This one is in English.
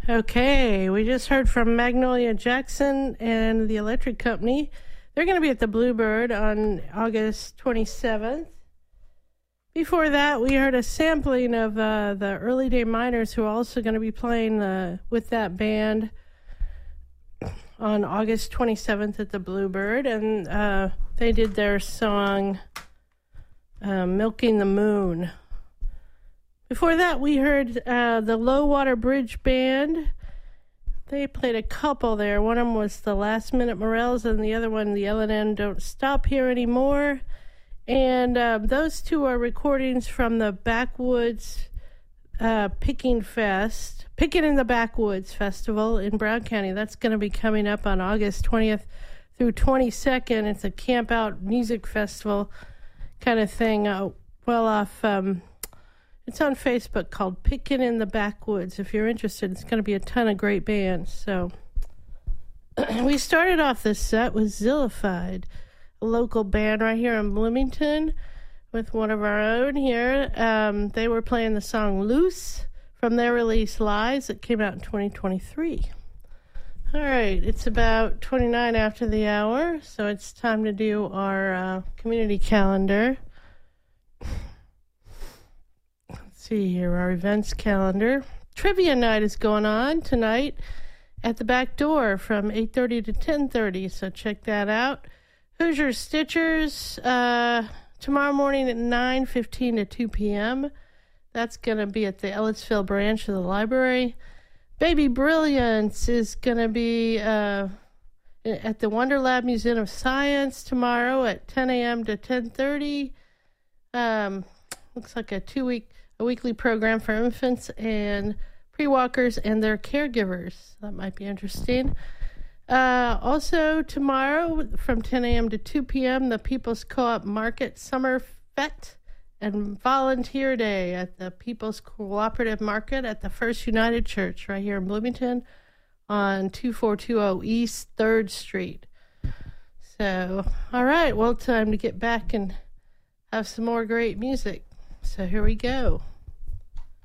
Okay, we just heard from Magnolia Jackson and the Electric Company. They're going to be at the Bluebird on August 27th. Before that, we heard a sampling of the Early Day Miners, who are also going to be playing with that band on August 27th at the Bluebird. And they did their song, Milking the Moon. Before that, we heard the Low Water Bridge Band. They played a couple there. One of them was the Last Minute Morels, and the other one, the L&N Don't Stop Here Anymore. And those two are recordings from the Backwoods Picking in the Backwoods Festival in Brown County. That's going to be coming up on August 20th through 22nd. It's a camp out music festival kind of thing, well off... It's on Facebook called Pickin' in the Backwoods. If you're interested, it's going to be a ton of great bands. So we started off this set with Zillified, a local band right here in Bloomington with one of our own here. They were playing the song Loose from their release Lies that came out in 2023. All right, it's about 29 after the hour, so it's time to do our community calendar. See here, our events calendar. Trivia night is going on tonight at the back door from 8:30 to 10:30, so check that out. Hoosier Stitchers tomorrow morning at 9:15 to 2 p.m. That's going to be at the Ellettsville branch of the library. Baby Brilliance is going to be at the Wonder Lab Museum of Science tomorrow at 10 a.m. to 10:30. Looks like a weekly program for infants and pre-walkers and their caregivers. That might be interesting. Also tomorrow from 10 a.m. to 2 p.m., the People's Co-op Market Summer Fete and Volunteer Day at the People's Cooperative Market at the First United Church right here in Bloomington on 2420 East 3rd Street. So, all right, well, time to get back and have some more great music. So here we go.